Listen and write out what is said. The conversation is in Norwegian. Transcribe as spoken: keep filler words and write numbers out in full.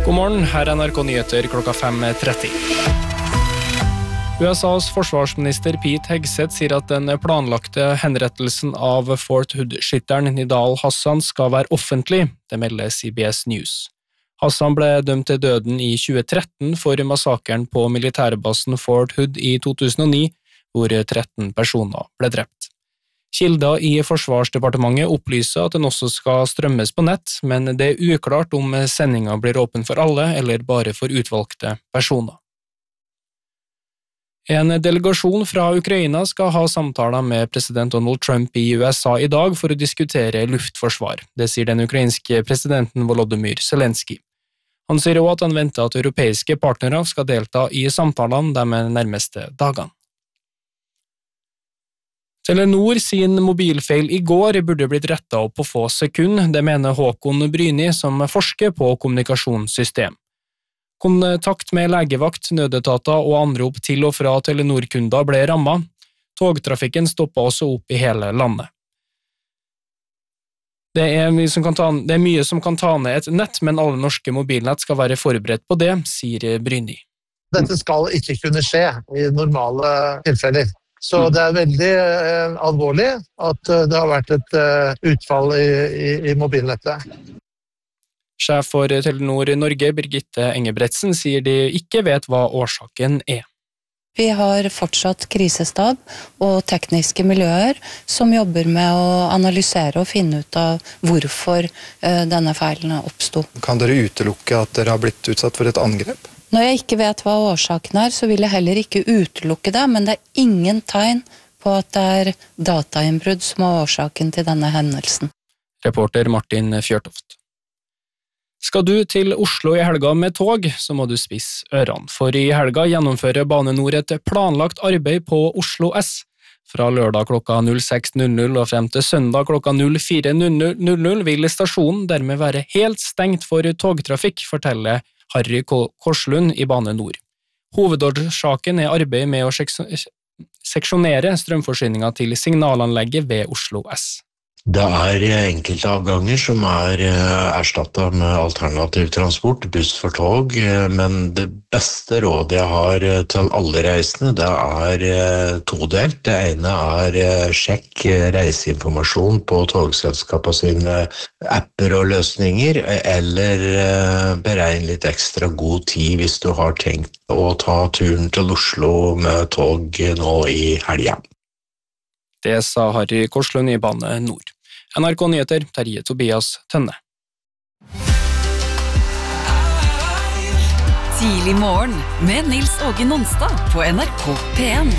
God morgen, her er N R K Nyheter klokka fem tretti. U S A's forsvarsminister Pete Hegseth sier at den planlagte henrettelsen av Fort Hood-skytteren Nidal Hassan skal være offentlig, det melder C B S News. Hassan ble dømt til døden i tjue tretten for massakren på militærbasen Fort Hood i to tusen og ni, hvor tretten personer ble drept. Kilder i Forsvarsdepartementet opplyser at den også skal strømmes på nett, men det er uklart om sendingen blir åpen for alle eller bare for utvalgte personer. En delegasjon fra Ukraina skal ha samtaler med president Donald Trump i U S A i dag for å diskutere luftforsvar. Det sier den ukrainske presidenten Volodymyr Zelensky. Han sier også at han venter at europeiske partnere skal delta i samtalene de nærmeste dagene. Telenor sin mobilfeil i går burde blitt rettet opp på få sekunder, det mener Håkon Bryni som forsker på kommunikasjonssystem. Kontakt med legevakt, nødetater og anrop til og fra Telenor-kunder ble rammet. Togtrafikken stoppet også opp i hele landet. Det er, mye som kan ta, det er mye som kan ta ned et nett, men alle norske mobilnett skal være forberedt på det, sier Bryni. Dette skal ikke kunne skje i normale tilfeller. Så det er veldig eh, alvorlig at uh, det har vært et uh, utfall i, i, i mobilnettet. Sjef for Telenor Norge, Birgitte Engebretsen, sier de ikke vet hva årsaken er. Vi har fortsatt krisestab og tekniske miljøer som jobber med å analysere og finne ut av hvorfor uh, denne feilen oppstod. Kan dere utelukke at dere har blitt utsatt for et angrep? Når jeg ikke vet hva årsaken er, så vil jeg heller ikke utelukke det, men det er ingen tegn på at det er datainnbrudd som er årsaken til denne hendelsen. Reporter Martin Fjørtoft. Skal du til Oslo i helga med tog, så må du spisse ørene, for i helga gjennomfører Bane Nor et planlagt arbeid på Oslo S. Fra lørdag klokka seks null null og frem til søndag klokka fire null null vil stasjonen dermed være helt stengt for togtrafikk, forteller Harry Korslund i Bane Nor. Hovedårsaken er arbeidet med å seksjonere strømforsyningen til signalanlegget ved Oslo S. Det er enkelte avganger som er erstattet med alternativ transport, buss for tog, men det beste rådet jeg har til alle reisende, det er todelt. Det ene er sjekk reiseinformasjon på togselskapet sine apper og løsninger, eller beregn litt ekstra god tid hvis du har tenkt å ta turen til Oslo med tog nå i helgen. Det sa Harry Korslund i Bane Nor. N R K Nyheter, Terje Tobias Tønne. Tidlig morgen med Nils Åge Nonstad på N R K P en.